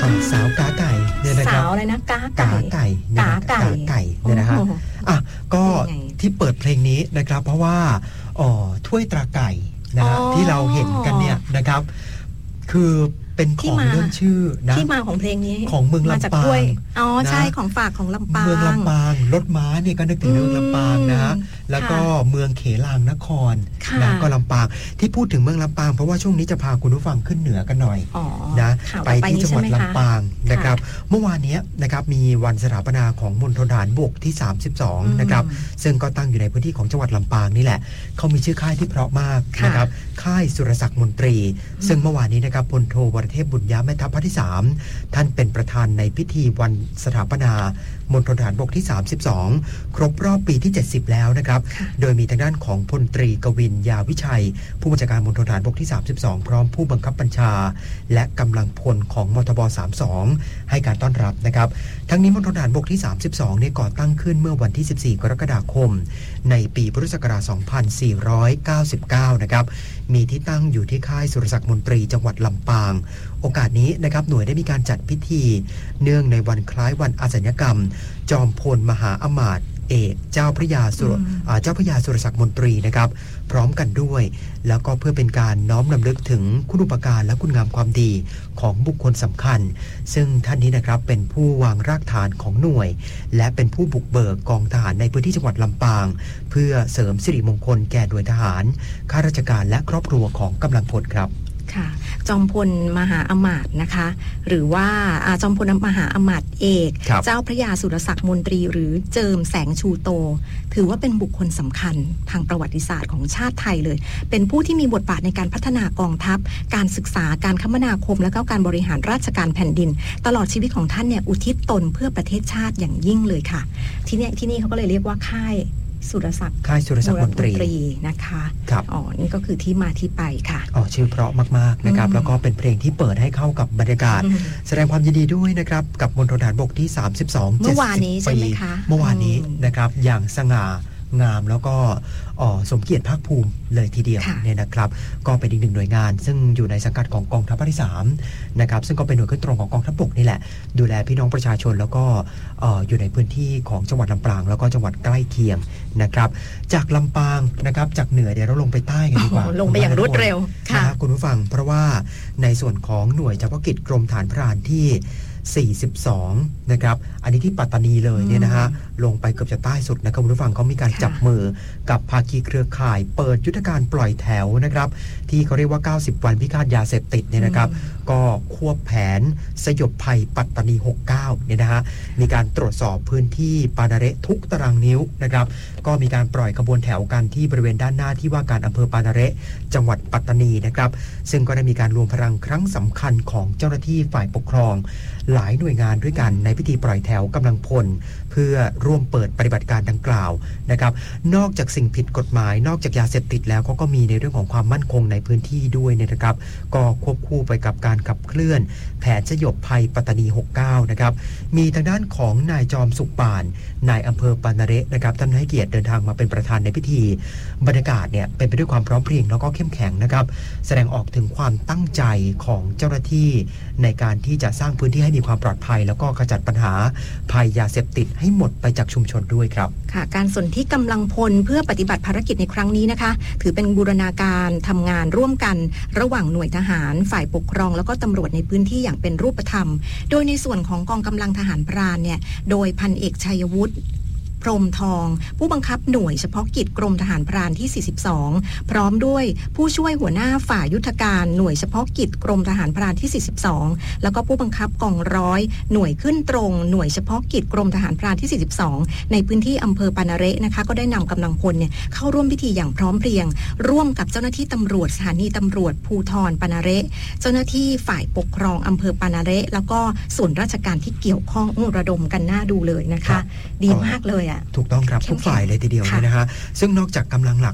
สาวกาไก่เนี่ยนะครับสาวอะไรนะกาไก่กาไก่เนี่ยนะฮะก็ที่เปิดเพลงนี้นะครับเพราะว่าถ้วยตราไก่นะฮะที่เราเห็นกันเนี่ยนะครับคือเป็นของเรื่องชื่อนะที่มาของเพลงนี้ของเมืองลำปางใช่ของฝากของลำปางเมืองลำปางรถม้าเนี่ยก็นึกถึงเมืองลำปางนะฮะแล้วก็เมืองเขลางนครนะก็ลำปางที่พูดถึงเมืองลำปางเพราะว่าช่วงนี้จะพาคุณผู้ฟังขึ้นเหนือกันหน่อยนะไปที่จังหวัดลำปางนะครับเมื่อวานนี้นะครับมีวันสถาปนาของมณฑลทหารบกที่32นะครับซึ่งก็ตั้งอยู่ในพื้นที่ของจังหวัดลำปางนี่แหละเขามีชื่อค่ายที่เพราะมากนะครับค่ายสุรศักดิ์มนตรีซึ่งเมื่อวานนี้นะครับพลโทวรเทพบุญยะแม่ทัพภาคที่3ท่านเป็นประธานในพิธีวันสถาปนามณฑลทหารบกที่32ครบรอบปีที่70แล้วนะครับโดยมีทางด้านของพลตรีกวินยาวิชัยผู้บัญชาการมณฑลทหารบกที่32พร้อมผู้บังคับบัญชาและกำลังพลของมทบ32ให้การต้อนรับนะครับทั้งนี้มณฑลทหารบกที่32เนี่ยก่อตั้งขึ้นเมื่อวันที่14กรกฎาคมในปีพุทธศักราช2499นะครับมีที่ตั้งอยู่ที่ค่ายสุรศักดิ์มนตรีจังหวัดลำปางโอกาสนี้นะครับหน่วยได้มีการจัดพิธีเนื่องในวันคล้ายวันอาสาฬกรรมจอมพลมหาอมาตย์เอกเจ้าพระยาสุรศักดิ์มนตรีนะครับพร้อมกันด้วยแล้วก็เพื่อเป็นการน้อมรำลึกถึงคุณูปการและคุณงามความดีของบุคคลสำคัญซึ่งท่านนี้นะครับเป็นผู้วางรากฐานของหน่วยและเป็นผู้บุกเบิกกองทหารในพื้นที่จังหวัดลำปางเพื่อเสริมสิริมงคลแก่หน่วยทหารข้าราชการและครอบครัวของกำลังพลครับค่ะจอมพลมหาอมาตย์นะคะหรือว่าจอมพลมหาอมาตย์เอกเจ้าพระยาสุรศักดิ์มนตรีหรือเจิมแสงชูโตถือว่าเป็นบุคคลสำคัญทางประวัติศาสตร์ของชาติไทยเลยเป็นผู้ที่มีบทบาทในการพัฒนากองทัพการศึกษาการคมนาคมและก็การบริหารราชการแผ่นดินตลอดชีวิตของท่านเนี่ยอุทิศตนเพื่อประเทศชาติอย่างยิ่งเลยค่ะที่นี่เขาก็เลยเรียกว่าค่ายสุรศักดิ์มนตรีนะคะนี่ก็คือที่มาที่ไปค่ะชื่อเพราะมากๆนะครับแล้วก็เป็นเพลงที่เปิดให้เข้ากับบรรยากาศแสดงความยินดีด้วยนะครับกับมณฑลทหารบกที่32 เมื่อวานนี้ใช่ไหมคะเมื่อวานนี้นะครับอย่างสง่างามแล้วก็สมเกียรติภาคภูมิเลยทีเดียวเนี่ยนะครับก็เป็นอีกหนึ่งหน่วยงานซึ่งอยู่ในสังกัดของกองทัพภาคที่3นะครับซึ่งก็เป็นหน่วยขึ้นตรงของกองทัพบกนี่แหละดูแลพี่น้องประชาชนแล้วก็อยู่ในพื้นที่ของจังหวัดลำปางแล้วก็จังหวัดใกล้เคียงนะครับจากลำปางนะครับจากเหนือเดี๋ยวเราลงไปใต้กันดีกว่าลงไปอย่างรวดเร็วค่ะคุณผู้ฟังเพราะว่าในส่วนของหน่วยเฉพาะกิจกรมฐานพรานที่42นะครับอันนี้ที่ปัตตานีเลยเนี่ยนะฮะลงไปเกือบจะใต้สุดนะครับคุณผู้ฟังเขามีการจับมือกับภาคีเครือข่ายเปิดยุทธการปล่อยแถวนะครับที่เขาเรียกว่า90วันพิฆาตยาเสพติดเนี่ยนะครับก็ควบแผนสยบภัยปัตตานี69เนี่ยนะฮะมีการตรวจสอบพื้นที่ปานาเระทุกตารางนิ้วนะครับก็มีการปล่อยขบวนแถวกันที่บริเวณด้านหน้าที่ว่าการอำเภอปานาเระจังหวัดปัตตานีนะครับซึ่งก็ได้มีการรวมพลังครั้งสำคัญของเจ้าหน้าที่ฝ่ายปกครองหลายหน่วยงานด้วยกันในพิธีปล่อยแถวกำลังพลเพื่อร่วมเปิดปฏิบัติการดังกล่าวนะครับนอกจากสิ่งผิดกฎหมายนอกจากยาเสพติดแล้วเขาก็มีในเรื่องของความมั่นคงในพื้นที่ด้วยนะครับก็ควบคู่ไปกับการขับเคลื่อนแผนสยบภัยปัตตานี69นะครับมีทางด้านของนายจอมสุขป่านนายอำเภอปานาเระนะครับท่านให้เกียรติเดินทางมาเป็นประธานในพิธีบรรยากาศเนี่ยเป็นไปด้วยความพร้อมเพรียงแล้วก็เข้มแข็งนะครับแสดงออกถึงความตั้งใจของเจ้าหน้าที่ในการที่จะสร้างพื้นที่ให้มีความปลอดภัยแล้วก็ขจัดปัญหาภัยยาเสพติดให้หมดไปจากชุมชนด้วยครับค่ะการสนธิกำลังพลเพื่อปฏิบัติภารกิจในครั้งนี้นะคะถือเป็นบูรณาการทำงานร่วมกันระหว่างหน่วยทหารฝ่ายปกครองแล้วก็ตำรวจในพื้นที่อย่างเป็นรูปธรรมโดยในส่วนของกองกำลังทหารพรานเนี่ยโดยพันเอกชัยวุฒิพรหมทองผู้บังคับหน่วยเฉพาะกิจกรมทหารพรานที่42พร้อมด้วยผู้ช่วยหัวหน้าฝ่ายยุทธการหน่วยเฉพาะกิจกรมทหารพรานที่42แล้วก็ผู้บังคับกองร้อยหน่วยขึ้นตรงหน่วยเฉพาะกิจกรมทหารพรานที่42ในพื้นที่อำเภอปานาเระนะคะก็ได้นำกำลังพลเนี่ยเข้าร่วมพิธีอย่างพร้อมเพรียงร่วมกับเจ้าหน้าที่ตำรวจสถานีตำรวจภูธรปานาเระเจ้าหน้าที่ฝ่ายปกครองอำเภอปานาเระแล้วก็ส่วนราชการที่เกี่ยวข้องระดมกันน่าดูเลยนะคะดีมากเลยถูกต้องครับทุกฝ่ายเลยทีเดียวนะฮะซึ่งนอกจากกำลังหลัก